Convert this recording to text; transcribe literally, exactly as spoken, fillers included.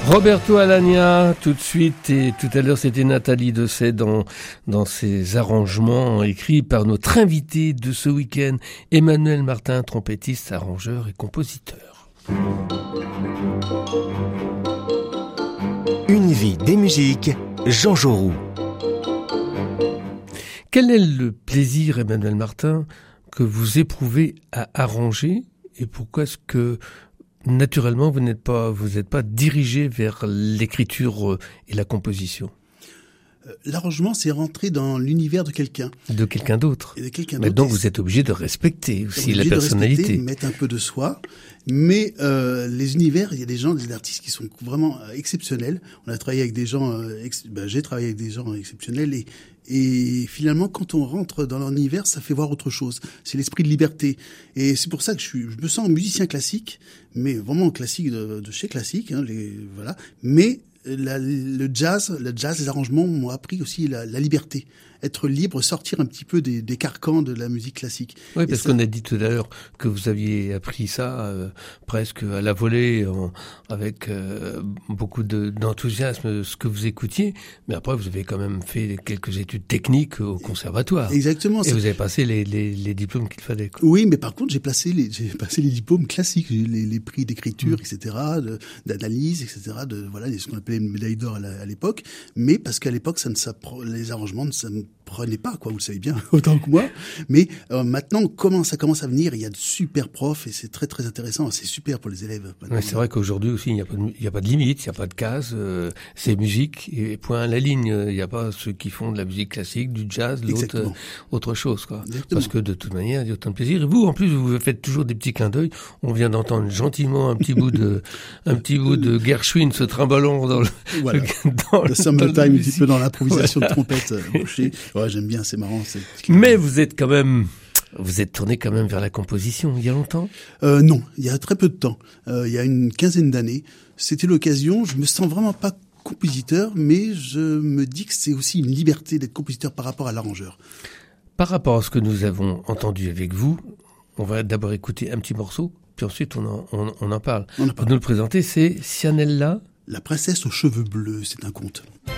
Roberto Alagna, tout de suite, et tout à l'heure c'était Nathalie Dessay dans, dans ses arrangements écrits par notre invité de ce week-end, Emmanuel Martin, trompettiste, arrangeur et compositeur. Une vie des musiques, Jean Jaurou. Quel est le plaisir, Emmanuel Martin, que vous éprouvez à arranger, et pourquoi est-ce que naturellement, vous n'êtes pas, vous n'êtes pas dirigé vers l'écriture et la composition? L'arrangement, c'est rentrer dans l'univers de quelqu'un. De quelqu'un d'autre. Et de quelqu'un mais d'autre. donc, vous êtes obligé de respecter aussi la personnalité. De respecter, mettre un peu de soi. Mais euh, les univers, il y a des gens, des artistes qui sont vraiment euh, exceptionnels. On a travaillé avec des gens, euh, ex- ben, j'ai travaillé avec des gens exceptionnels et Et finalement, quand on rentre dans leur univers, ça fait voir autre chose. C'est l'esprit de liberté. Et c'est pour ça que je, suis, je me sens musicien classique, mais vraiment classique de, de chez classique. Hein, les, voilà. Mais la, le jazz, le jazz, les arrangements m'ont appris aussi la, la liberté. Être libre, sortir un petit peu des, des carcans de la musique classique. Oui, parce ça... qu'on a dit tout à l'heure que vous aviez appris ça euh, presque à la volée, en, avec euh, beaucoup de, d'enthousiasme, ce que vous écoutiez. Mais après, vous avez quand même fait quelques études techniques au conservatoire. Exactement. Et ça... vous avez passé les, les, les diplômes qu'il fallait. Quoi. Oui, mais par contre, j'ai passé les, j'ai passé les diplômes classiques, les, les prix d'écriture, mmh. et cetera, de, d'analyse, et cetera, de voilà, ce qu'on appelait une médaille d'or à, la, à l'époque. Mais parce qu'à l'époque, ça ne s'appro- les arrangements, ça ne prenait pas, quoi, vous le savez bien, autant que moi. Mais euh, maintenant, comment ça commence à venir, il y a de super profs et c'est très très intéressant, c'est super pour les élèves. Ouais, c'est vrai qu'aujourd'hui aussi, il n'y a pas de, il n'y a pas de limite, il n'y a pas de case, euh, c'est musique et point à la ligne. Il n'y a pas ceux qui font de la musique classique, du jazz, l'autre euh, autre chose, quoi. Exactement. Parce que de toute manière, il y a autant de plaisir. Et vous, en plus, vous faites toujours des petits clins d'œil. On vient d'entendre gentiment un petit bout de, un petit bout de Gershwin se trimballant dans le, voilà. dans le Summertime, un petit peu dans l'improvisation voilà. de trompette. Euh, ouais, j'aime bien, c'est marrant. C'est... Mais vous êtes quand même, vous êtes tourné quand même vers la composition il y a longtemps? euh, Non, il y a très peu de temps. Euh, il y a une quinzaine d'années. C'était l'occasion. Je me sens vraiment pas compositeur, mais je me dis que c'est aussi une liberté d'être compositeur par rapport à l'arrangeur. Par rapport à ce que nous avons entendu avec vous, on va d'abord écouter un petit morceau, puis ensuite on en, on, on en parle. On en parle. Pour nous le présenter, c'est Cianella. La princesse aux cheveux bleus, c'est un conte.